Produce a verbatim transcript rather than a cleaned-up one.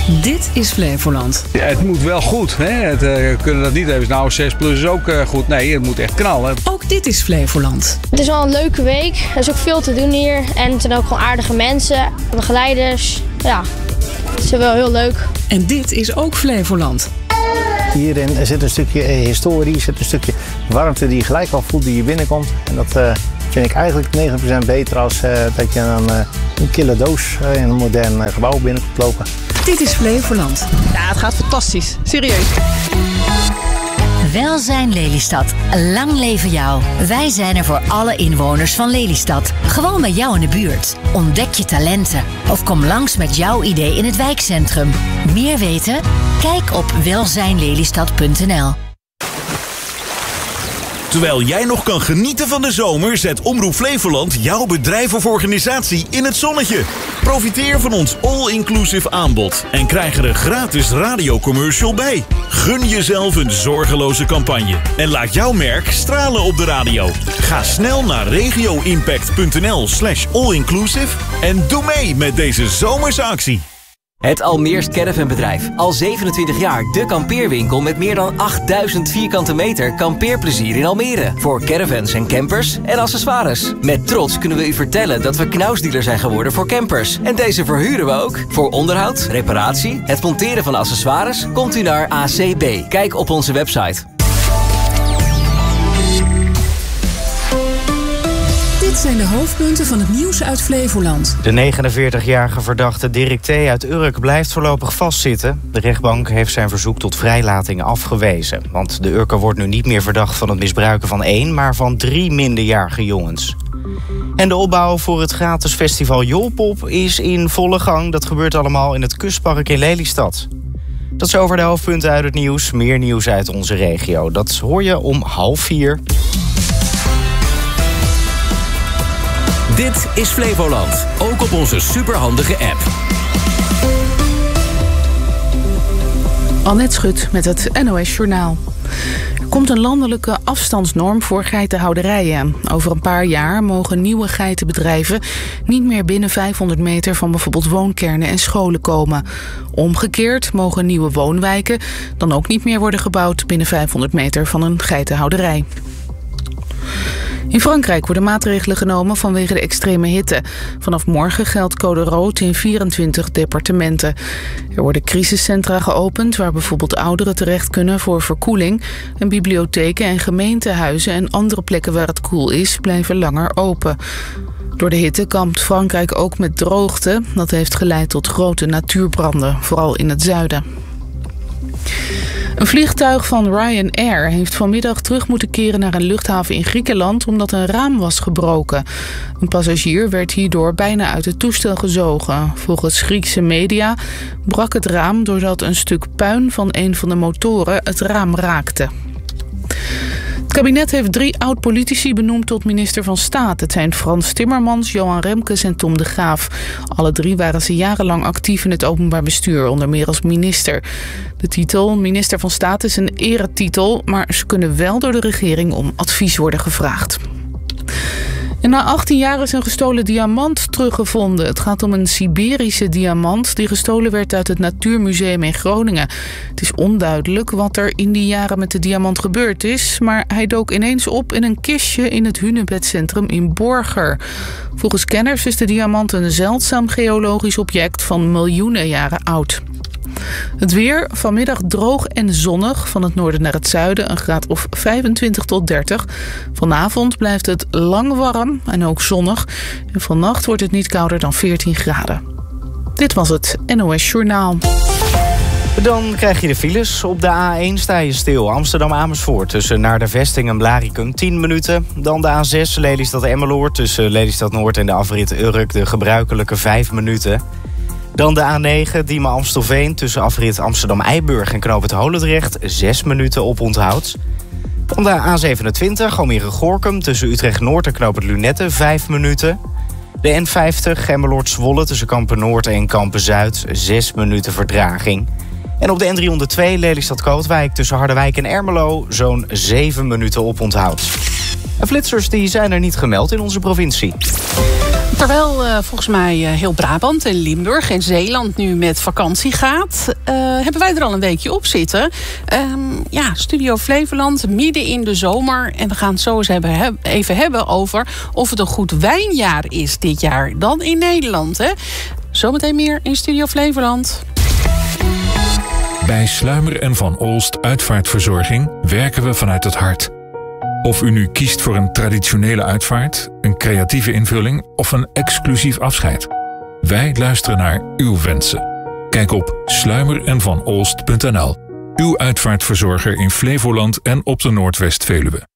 Dit is Flevoland. Ja, het moet wel goed. Hè? Het, uh, we kunnen dat niet even. Nou, zes plus is ook uh, goed. Nee, het moet echt knallen. Ook dit is Flevoland. Het is wel een leuke week. Er is ook veel te doen hier. En het zijn ook gewoon aardige mensen, begeleiders. Ja, het is wel heel leuk. En dit is ook Flevoland. Hierin zit een stukje historie, zit een stukje warmte die je gelijk al voelt die je binnenkomt. En dat uh, vind ik eigenlijk negentig procent beter als uh, dat je een, uh, een kille doos uh, in een modern uh, gebouw binnenkomt lopen. Dit is Flevoland. Ja, het gaat fantastisch. Serieus. Welzijn Lelystad. Lang leven jou. Wij zijn er voor alle inwoners van Lelystad. Gewoon bij jou in de buurt. Ontdek je talenten. Of kom langs met jouw idee in het wijkcentrum. Meer weten? Kijk op welzijn lelystad punt n l. Terwijl jij nog kan genieten van de zomer, zet Omroep Flevoland jouw bedrijf of organisatie in het zonnetje. Profiteer van ons all-inclusive aanbod en krijg er een gratis radiocommercial bij. Gun jezelf een zorgeloze campagne en laat jouw merk stralen op de radio. Ga snel naar regioimpact punt n l slash all-inclusive en doe mee met deze zomerse actie. Het Almeers Caravanbedrijf. Al zevenentwintig jaar de kampeerwinkel met meer dan achtduizend vierkante meter kampeerplezier in Almere. Voor caravans en campers en accessoires. Met trots kunnen we u vertellen dat we knausdealer zijn geworden voor campers. En deze verhuren we ook. Voor onderhoud, reparatie, het monteren van accessoires komt u naar A C B. Kijk op onze website. Dit zijn de hoofdpunten van het nieuws uit Flevoland. De negenenveertigjarige verdachte Dirk T. uit Urk blijft voorlopig vastzitten. De rechtbank heeft zijn verzoek tot vrijlating afgewezen. Want de Urker wordt nu niet meer verdacht van het misbruiken van één, maar van drie minderjarige jongens. En de opbouw voor het gratis festival Jolpop is in volle gang. Dat gebeurt allemaal in het Kustpark in Lelystad. Dat is over de hoofdpunten uit het nieuws. Meer nieuws uit onze regio. Dat hoor je om half vier. Dit is Flevoland, ook op onze superhandige app. Annette Schut met het N O S Journaal. Er komt een landelijke afstandsnorm voor geitenhouderijen. Over een paar jaar mogen nieuwe geitenbedrijven niet meer binnen vijfhonderd meter van bijvoorbeeld woonkernen en scholen komen. Omgekeerd mogen nieuwe woonwijken dan ook niet meer worden gebouwd binnen vijfhonderd meter van een geitenhouderij. In Frankrijk worden maatregelen genomen vanwege de extreme hitte. Vanaf morgen geldt code rood in vierentwintig departementen. Er worden crisiscentra geopend waar bijvoorbeeld ouderen terecht kunnen voor verkoeling. En bibliotheken en gemeentehuizen en andere plekken waar het koel is blijven langer open. Door de hitte kampt Frankrijk ook met droogte. Dat heeft geleid tot grote natuurbranden, vooral in het zuiden. Een vliegtuig van Ryanair heeft vanmiddag terug moeten keren naar een luchthaven in Griekenland omdat een raam was gebroken. Een passagier werd hierdoor bijna uit het toestel gezogen. Volgens Griekse media brak het raam doordat een stuk puin van een van de motoren het raam raakte. Het kabinet heeft drie oud-politici benoemd tot minister van Staat. Het zijn Frans Timmermans, Johan Remkes en Tom de Graaf. Alle drie waren ze jarenlang actief in het openbaar bestuur, onder meer als minister. De titel minister van Staat is een eretitel, maar ze kunnen wel door de regering om advies worden gevraagd. En na achttien jaar is een gestolen diamant teruggevonden. Het gaat om een Siberische diamant die gestolen werd uit het Natuurmuseum in Groningen. Het is onduidelijk wat er in die jaren met de diamant gebeurd is, maar hij dook ineens op in een kistje in het Hunebedcentrum in Borger. Volgens kenners is de diamant een zeldzaam geologisch object van miljoenen jaren oud. Het weer, vanmiddag droog en zonnig. Van het noorden naar het zuiden een graad of vijfentwintig tot dertig. Vanavond blijft het lang warm en ook zonnig. En vannacht wordt het niet kouder dan veertien graden. Dit was het N O S Journaal. Dan krijg je de files. Op de A één sta je stil. Amsterdam-Amersfoort tussen naar de Vesting en Blaricum tien minuten. Dan de A zes Lelystad-Emmeloord tussen Lelystad-Noord en de afrit Urk de gebruikelijke vijf minuten. Dan de A negen Diemen-Amstelveen tussen afrit Amsterdam-Eiburg en knoop het Holendrecht zes minuten op onthoud. Dan de A zevenentwintig Almere-Gorkum tussen Utrecht-Noord en knoop het Lunette vijf minuten. De N vijftig Gemmeloord-Zwolle tussen Kampen-Noord en Kampen-Zuid zes minuten vertraging. En op de N driehonderdtwee Lelystad-Kootwijk tussen Harderwijk en Ermelo zo'n zeven minuten op onthoud. En flitsers die zijn er niet gemeld in onze provincie. Terwijl uh, volgens mij uh, heel Brabant en Limburg en Zeeland nu met vakantie gaat, uh, hebben wij er al een weekje op zitten. Um, ja, Studio Flevoland, midden in de zomer. En we gaan het zo eens hebben, even hebben over of het een goed wijnjaar is dit jaar dan in Nederland. Hè? Zometeen meer in Studio Flevoland. Bij Sluimer en Van Olst Uitvaartverzorging werken we vanuit het hart. Of u nu kiest voor een traditionele uitvaart, een creatieve invulling of een exclusief afscheid. Wij luisteren naar uw wensen. Kijk op sluimer en van olst punt n l. Uw uitvaartverzorger in Flevoland en op de Noordwest-Veluwe.